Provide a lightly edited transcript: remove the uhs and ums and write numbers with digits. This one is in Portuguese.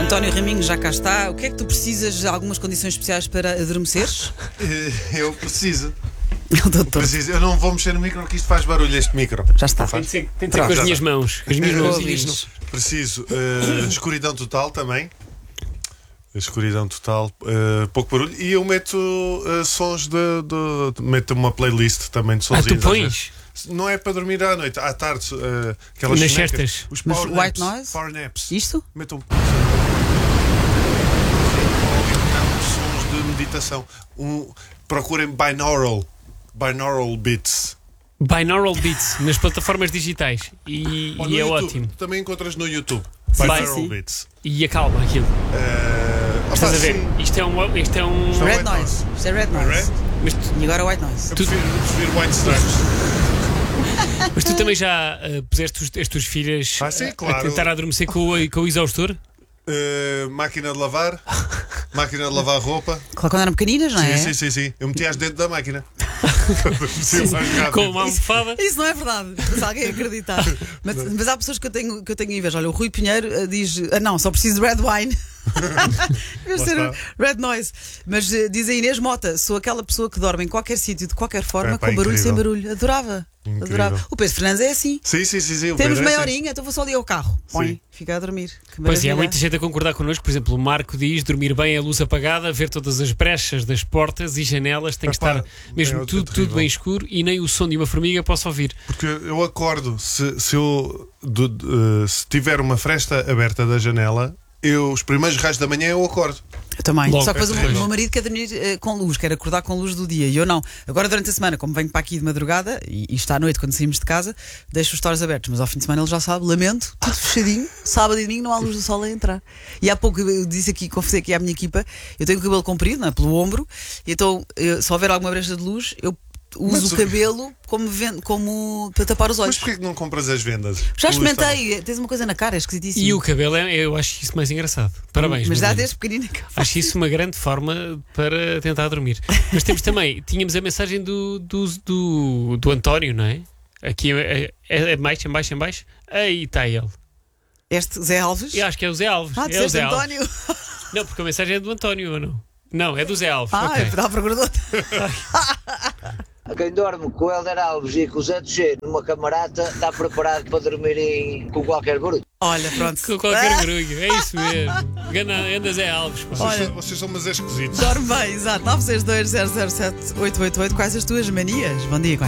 António Raminho já cá está. O que é que tu precisas de algumas condições especiais para adormeceres? Eu preciso. Doutor, Preciso. Eu não vou mexer no micro, que isto faz barulho, este micro. já está. Tem de ser com Pronto, as já minhas está. mãos. Com as minhas mãozinhas. Ouvis. Preciso. Escuridão total também. Escuridão total, pouco barulho. E eu meto sons meto uma playlist também de sons. Tu pões? Não é para dormir à noite, à tarde. Aquelas Nas sonecas, cestas. Os Mas power white naps, noise? Power naps. Isto? Metam sons de meditação. Procurem binaural beats. Binaural Beats nas plataformas digitais. E Ou é no YouTube. ótimo. Também encontras no YouTube. Sim, Binaural sim. beats. E acalma aquilo. Estás a ver? Isto é um. Isto é Red white noise. Isto é red noise. Red? Mas tu, E agora white noise. Eu prefiro white stripes. mas tu também já puseste as tuas filhas Sim, a claro. tentar adormecer com o exaustor? Máquina de lavar. Máquina de lavar roupa. Claro, quando eram pequeninas, não é? Sim. Eu meti-as dentro da máquina. Com uma almofada? Isso não é verdade, se alguém acreditar. Mas há pessoas que eu tenho inveja. Olha, o Rui Pinheiro diz: não, só preciso de red wine. Deve ser red noise. Mas diz a Inês Mota: sou aquela pessoa que dorme em qualquer sítio, de qualquer forma, Epá, com barulho, incrível. sem barulho. Adorava. Incrível. O Pedro Fernandes é assim. Sim. Temos o Pedro é meia assim. horinha, então vou só ali ao carro. Põe, Sim. fica a dormir. Que Pois é, há maravilha. muita gente a concordar connosco. Por exemplo, o Marco diz dormir bem a luz apagada, ver todas as brechas das portas e janelas, tem que Epá, estar mesmo é tudo terrível. bem escuro e nem o som de uma formiga posso ouvir. Porque eu acordo, se tiver uma fresta aberta da janela, os primeiros raios da manhã eu acordo. Eu também. Logo, Só que depois é o terrível. meu marido quer dormir com luz, quer acordar com luz do dia. E eu não. Agora, durante a semana, como venho para aqui de madrugada, e está à noite quando saímos de casa, deixo os stores abertos. Mas ao fim de semana ele já sabe, lamento, tudo fechadinho. Sábado e domingo não há luz do sol a entrar. E há pouco eu disse aqui, confessei aqui à minha equipa, eu tenho o cabelo comprido, não é? Pelo ombro, e então se houver alguma brecha de luz, eu uso Mas o cabelo como para tapar os Mas olhos. porquê que não compras as vendas? Já experimentei, tens uma coisa na cara, é esquisitíssimo. E o cabelo, eu acho isso mais engraçado. Parabéns. Mas meu dá velho. desde pequenina que eu faço. Acho isso uma grande forma para tentar dormir. Mas tínhamos a mensagem do António, não é? Aqui é mais em baixo. Aí está ele. Este Zé Alves. Eu acho que é o Zé Alves. Ah, é o disseste Zé Alves. António. Não, porque a mensagem é do António, ou não? Não, é do Zé Alves. Ah, ok. é para a procura do outro. Quem dorme com o Helder Alves e com o Zé Tuxê numa camarata está preparado para dormir com qualquer barulho. Olha, pronto. Com qualquer barulho, é isso mesmo. Ganda Zé Alves. Pá. Vocês são umas esquisitos. Dorme bem, exato. 962 007 888. Quais as tuas manias? Bom dia, com